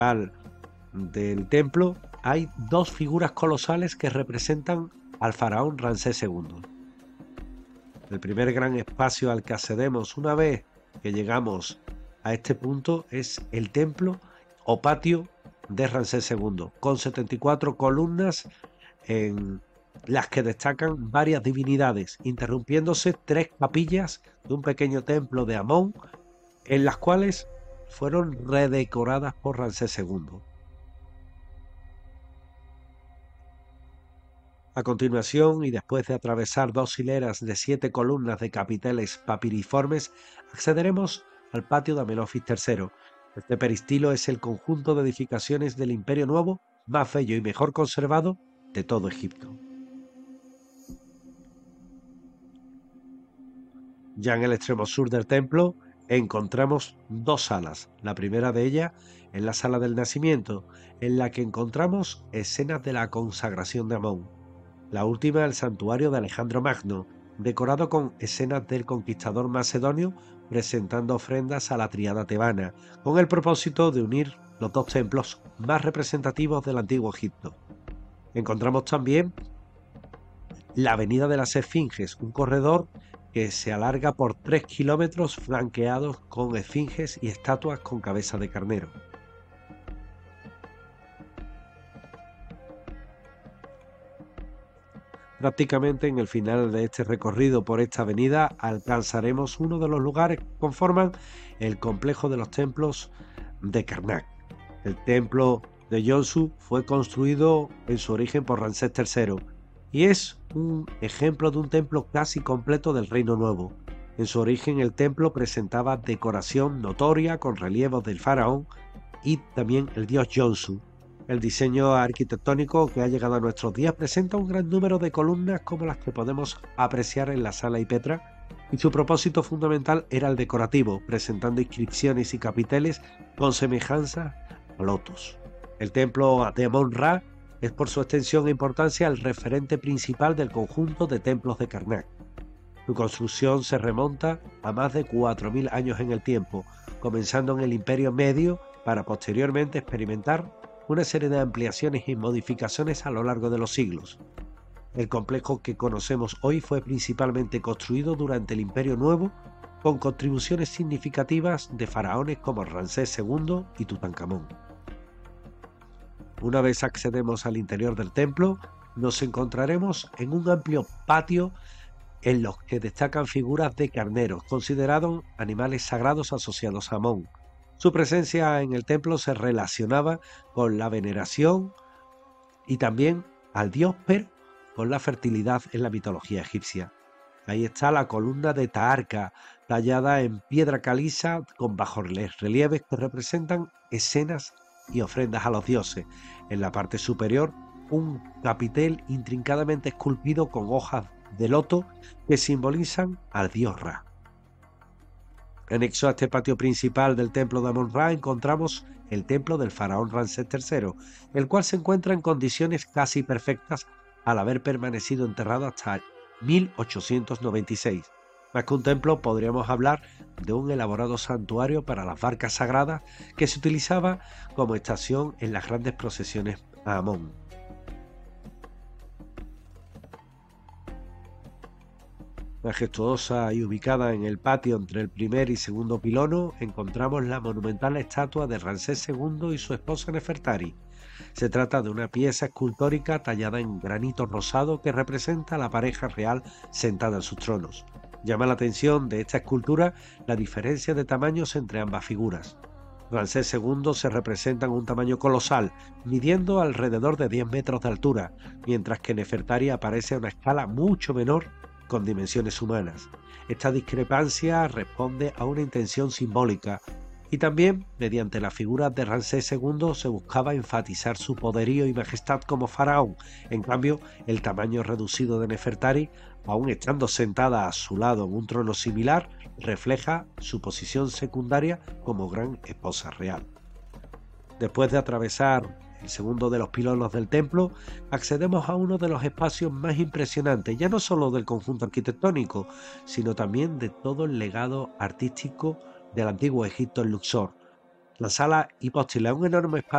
del templo hay dos figuras colosales que representan al faraón Ramsés II. El primer gran espacio al que accedemos una vez que llegamos a este punto es el templo o patio de Ramsés II, con 74 columnas en las que destacan varias divinidades, interrumpiéndose tres capillas de un pequeño templo de Amón, en las cuales fueron redecoradas por Ramsés II. A continuación, y después de atravesar dos hileras de 7 columnas de capiteles papiriformes, accederemos al patio de Amenofis III. Este peristilo es el conjunto de edificaciones del Imperio Nuevo más bello y mejor conservado de todo Egipto. Ya en el extremo sur del templo encontramos dos salas. La primera de ellas es la sala del nacimiento, en la que encontramos escenas de la consagración de Amón. La última, el santuario de Alejandro Magno, decorado con escenas del conquistador macedonio presentando ofrendas a la tríada tebana, con el propósito de unir los dos templos más representativos del antiguo Egipto. Encontramos también la Avenida de las Esfinges, un corredor que se alarga por 3 kilómetros flanqueados con esfinges y estatuas con cabeza de carnero. Prácticamente en el final de este recorrido por esta avenida alcanzaremos uno de los lugares que conforman el complejo de los templos de Karnak. El templo de Yonsu fue construido en su origen por Ramsés III y es un ejemplo de un templo casi completo del Reino Nuevo. En su origen el templo presentaba decoración notoria con relieves del faraón y también el dios Yonsu. El diseño arquitectónico que ha llegado a nuestros días presenta un gran número de columnas como las que podemos apreciar en la sala Ipetra, y su propósito fundamental era el decorativo, presentando inscripciones y capiteles con semejanza a lotos. El templo de Amón-Ra es por su extensión e importancia el referente principal del conjunto de templos de Karnak. Su construcción se remonta a más de 4000 años en el tiempo, comenzando en el Imperio Medio para posteriormente experimentar una serie de ampliaciones y modificaciones a lo largo de los siglos. El complejo que conocemos hoy fue principalmente construido durante el Imperio Nuevo, con contribuciones significativas de faraones como Ramsés II y Tutankamón. Una vez accedemos al interior del templo, nos encontraremos en un amplio patio en los que destacan figuras de carneros, considerados animales sagrados asociados a Amón. Su presencia en el templo se relacionaba con la veneración y también al dios Per, con la fertilidad en la mitología egipcia. Ahí está la columna de Taharqa, tallada en piedra caliza con bajorrelieves que representan escenas y ofrendas a los dioses. En la parte superior, un capitel intrincadamente esculpido con hojas de loto que simbolizan al dios Ra. Anexo a este patio principal del templo de Amón-Ra encontramos el templo del faraón Ramsés III, el cual se encuentra en condiciones casi perfectas al haber permanecido enterrado hasta 1896. Más que un templo, podríamos hablar de un elaborado santuario para las barcas sagradas que se utilizaba como estación en las grandes procesiones a Amón. Majestuosa y ubicada en el patio entre el primer y segundo pilono, encontramos la monumental estatua de Ramsés II y su esposa Nefertari. Se trata de una pieza escultórica tallada en granito rosado que representa a la pareja real sentada en sus tronos. Llama la atención de esta escultura la diferencia de tamaños entre ambas figuras. Ramsés II se representa en un tamaño colosal, midiendo alrededor de 10 metros de altura, mientras que Nefertari aparece a una escala mucho menor con dimensiones humanas. Esta discrepancia responde a una intención simbólica y también, mediante la figura de Ramsés II, se buscaba enfatizar su poderío y majestad como faraón. En cambio, el tamaño reducido de Nefertari, aun estando sentada a su lado en un trono similar, refleja su posición secundaria como gran esposa real. Después de atravesar el segundo de los pilonos del templo, accedemos a uno de los espacios más impresionantes, ya no solo del conjunto arquitectónico, sino también de todo el legado artístico del antiguo Egipto en Luxor. La sala hipóstila, un enorme espacio